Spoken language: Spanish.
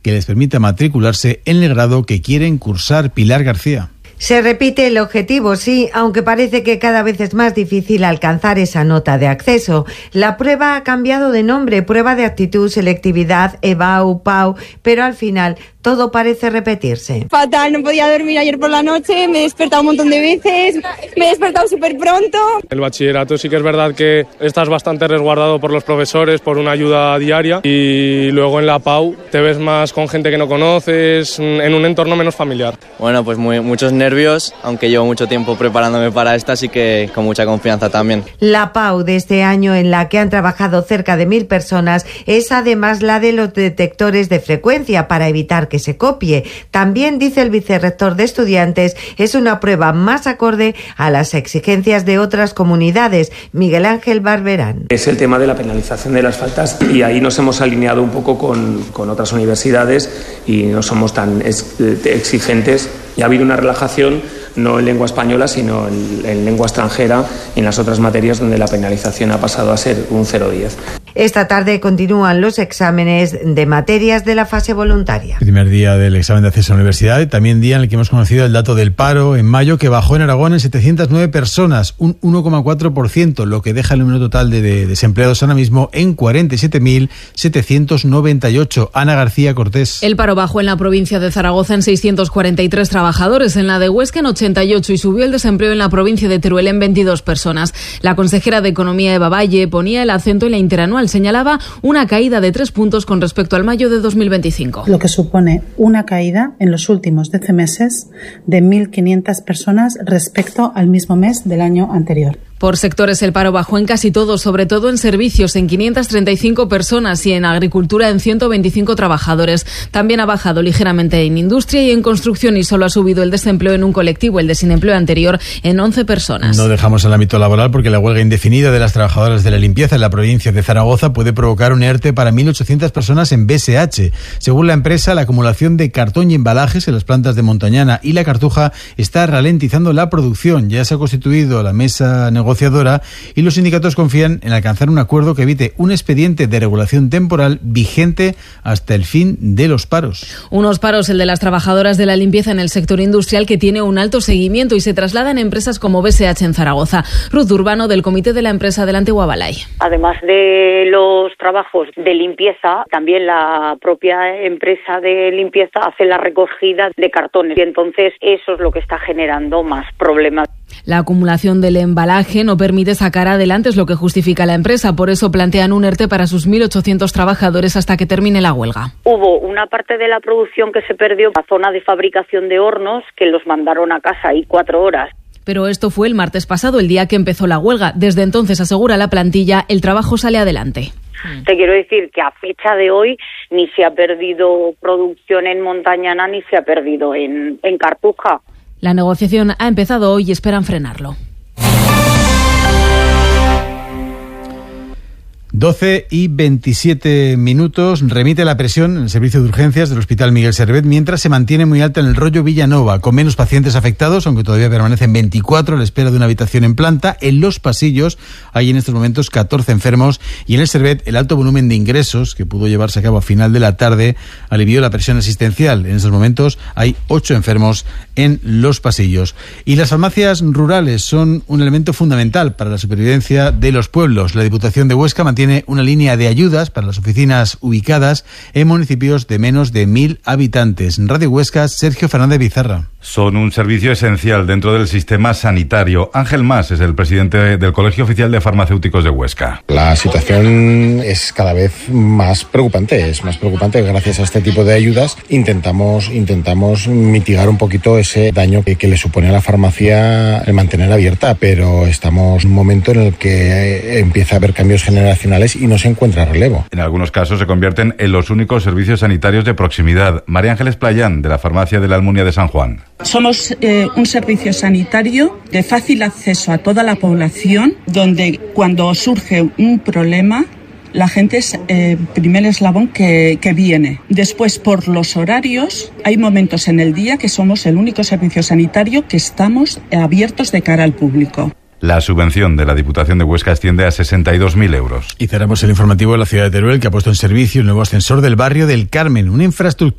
que les permita matricularse en el grado que quieren cursar. Pilar García. Se repite el objetivo, sí, aunque parece que cada vez es más difícil alcanzar esa nota de acceso. La prueba ha cambiado de nombre, prueba de aptitud, selectividad, EBAU, PAU, pero al final todo parece repetirse. Fatal, no podía dormir ayer por la noche, me he despertado un montón de veces, me he despertado súper pronto. El bachillerato sí que es verdad que estás bastante resguardado por los profesores, por una ayuda diaria, y luego en la PAU te ves más con gente que no conoces, en un entorno menos familiar. Bueno, pues muchos nervios, aunque llevo mucho tiempo preparándome para esta, así que con mucha confianza también. La PAU de este año, en la que han trabajado cerca de 1.000 personas, es además la de los detectores de frecuencia para evitar que se copie. También, dice el vicerrector de estudiantes, es una prueba más acorde a las exigencias de otras comunidades. Miguel Ángel Barberán. Es el tema de la penalización de las faltas, y ahí nos hemos alineado un poco con otras universidades y no somos tan exigentes. Y ha habido una relajación, no en lengua española, sino en lengua extranjera, y en las otras materias donde la penalización ha pasado a ser un 0,10. Esta tarde continúan los exámenes de materias de la fase voluntaria. Primer día del examen de acceso a la universidad, y también día en el que hemos conocido el dato del paro en mayo, que bajó en Aragón en 709 personas, un 1,4%, lo que deja el número total de desempleados ahora mismo en 47.798. Ana García Cortés. El paro bajó en la provincia de Zaragoza en 643 trabajadores, en la de Huesca en 88, y subió el desempleo en la provincia de Teruel en 22 personas. La consejera de Economía, Eva Valle, ponía el acento en la interanual. Señalaba una caída de 3 puntos con respecto al mayo de 2025. Lo que supone una caída en los últimos 12 meses de 1.500 personas respecto al mismo mes del año anterior. Por sectores, el paro bajó en casi todos, sobre todo en servicios, en 535 personas, y en agricultura en 125 trabajadores. También ha bajado ligeramente en industria y en construcción, y solo ha subido el desempleo en un colectivo, el de sin empleo anterior, en 11 personas. No dejamos el ámbito laboral, porque la huelga indefinida de las trabajadoras de la limpieza en la provincia de Zaragoza puede provocar un ERTE para 1.800 personas en BSH. Según la empresa, la acumulación de cartón y embalajes en las plantas de Montañana y La Cartuja está ralentizando la producción. Ya se ha constituido la mesa negociadora, y los sindicatos confían en alcanzar un acuerdo que evite un expediente de regulación temporal vigente hasta el fin de los paros. Unos paros, el de las trabajadoras de la limpieza en el sector industrial, que tiene un alto seguimiento y se traslada en empresas como BSH en Zaragoza. Ruth Urbano, del comité de la empresa del Antigua Balay. Además de los trabajos de limpieza, también la propia empresa de limpieza hace la recogida de cartones, y entonces eso es lo que está generando más problemas. La acumulación del embalaje no permite sacar adelante, es lo que justifica la empresa. Por eso plantean un ERTE para sus 1.800 trabajadores hasta que termine la huelga. Hubo una parte de la producción que se perdió, la zona de fabricación de hornos, que los mandaron a casa ahí 4 horas. Pero esto fue el martes pasado, el día que empezó la huelga. Desde entonces, asegura la plantilla, el trabajo sale adelante. Te quiero decir que a fecha de hoy ni se ha perdido producción en Montañana ni se ha perdido en Cartuja. La negociación ha empezado hoy y esperan frenarlo. 12:27. Remite la presión en el servicio de urgencias del Hospital Miguel Servet, mientras se mantiene muy alta en el rollo Villanova, con menos pacientes afectados, aunque todavía permanecen 24 a la espera de una habitación en planta. En los pasillos hay en estos momentos 14 enfermos, y en el Servet el alto volumen de ingresos que pudo llevarse a cabo a final de la tarde alivió la presión asistencial. En estos momentos hay 8 enfermos en los pasillos. Y las farmacias rurales son un elemento fundamental para la supervivencia de los pueblos. La Diputación de Huesca mantiene una línea de ayudas para las oficinas ubicadas en municipios de menos de 1.000 habitantes. En Radio Huesca, Sergio Fernández Bizarra. Son un servicio esencial dentro del sistema sanitario. Ángel Mas es el presidente del Colegio Oficial de Farmacéuticos de Huesca. La situación es cada vez más preocupante. Es más preocupante. Gracias a este tipo de ayudas intentamos mitigar un poquito ese daño que le supone a la farmacia el mantener abierta, pero estamos en un momento en el que empieza a haber cambios generacionales y no se encuentra relevo. En algunos casos se convierten en los únicos servicios sanitarios de proximidad. María Ángeles Playán, de la farmacia de la Almunia de San Juan. Somos un servicio sanitario de fácil acceso a toda la población, donde cuando surge un problema, la gente es el primer eslabón que viene. Después, por los horarios, hay momentos en el día que somos el único servicio sanitario que estamos abiertos de cara al público. La subvención de la Diputación de Huesca asciende a 62.000 euros. Y cerramos el informativo de la ciudad de Teruel, que ha puesto en servicio el nuevo ascensor del barrio del Carmen, una infraestructura